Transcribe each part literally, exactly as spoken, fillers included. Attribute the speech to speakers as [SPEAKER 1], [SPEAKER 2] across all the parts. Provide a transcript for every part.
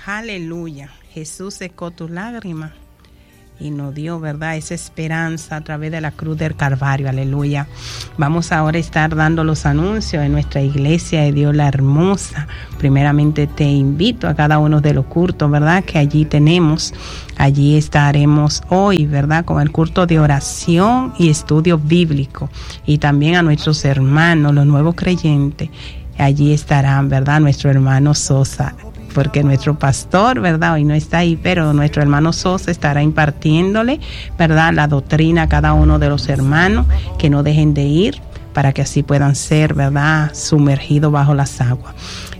[SPEAKER 1] Aleluya. Jesús secó tus lágrimas y nos dio, ¿verdad?, esa esperanza a través de la cruz del Calvario. Aleluya. Vamos ahora a estar dando los anuncios en nuestra iglesia de Dios la Hermosa. Primeramente te invito a cada uno de los cultos, ¿verdad?, que allí tenemos. Allí estaremos hoy, ¿verdad?, con el culto de oración y estudio bíblico. Y también a nuestros hermanos, los nuevos creyentes. Allí estarán, ¿verdad?, nuestro hermano Sosa, porque nuestro pastor, ¿verdad?, hoy no está ahí, pero nuestro hermano Sosa estará impartiéndole, ¿verdad?, la doctrina a cada uno de los hermanos, que no dejen de ir, para que así puedan ser, ¿verdad?, sumergidos bajo las aguas.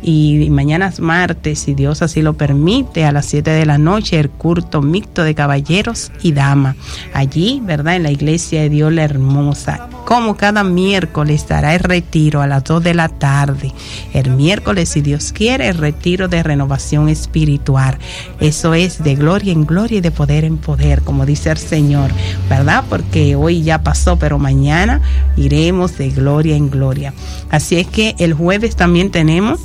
[SPEAKER 1] Y mañana es martes, si Dios así lo permite, a las siete de la noche, el culto mixto de caballeros y damas. Allí, ¿verdad?, en la iglesia de Dios la Hermosa. Como cada miércoles estará el retiro a las dos de la tarde. El miércoles, si Dios quiere, el retiro de renovación espiritual. Eso es de gloria en gloria y de poder en poder, como dice el Señor, ¿verdad? Porque hoy ya pasó, pero mañana iremos de gloria en gloria. Así es que el jueves también tenemos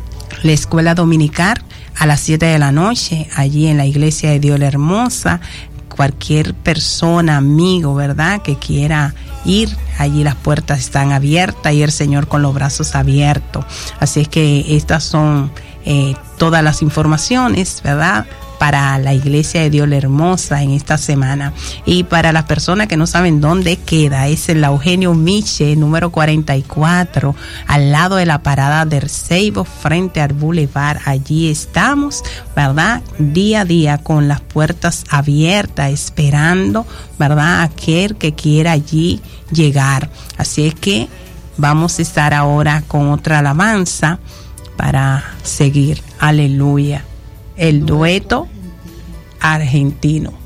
[SPEAKER 1] la escuela dominical a las siete de la noche, allí en la iglesia de Dios la Hermosa. Cualquier persona, amigo, ¿verdad?, que quiera ir, allí las puertas están abiertas y el Señor con los brazos abiertos. Así es que estas son eh, todas las informaciones, ¿verdad?, para la iglesia de Dios la Hermosa en esta semana. Y para las personas que no saben dónde queda, es en la Eugenio Miche, número cuarenta y cuatro, al lado de la parada del Ceibo, frente al Boulevard. Allí estamos, ¿verdad?, día a día con las puertas abiertas, esperando, ¿verdad?, aquel que quiera allí llegar. Así es que vamos a estar ahora con otra alabanza para seguir. Aleluya. El dueto argentino.